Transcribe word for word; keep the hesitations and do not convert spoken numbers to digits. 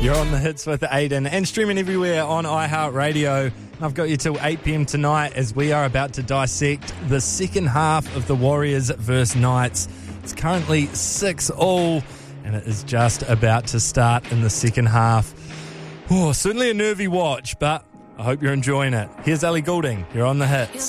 You're on the hits with Aiden and streaming everywhere on iHeartRadio. I've got you till eight p.m. tonight as we are about to dissect the second half of the Warriors versus Knights. It's currently six all and it is just about to start in the second half. Oh, certainly a nervy watch, but I hope you're enjoying it. Here's Ellie Goulding. You're on the hits.